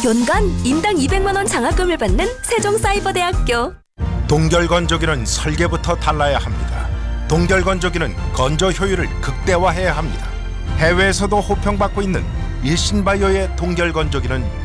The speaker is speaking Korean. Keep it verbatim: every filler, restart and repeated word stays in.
연간 인당 이백만 원 장학금을 받는 세종사이버대학교. 동결건조기는 설계부터 달라야 합니다. 동결건조기는 건조 효율을 극대화해야 합니다. 해외에서도 호평받고 있는 일신바이오의 동결건조기는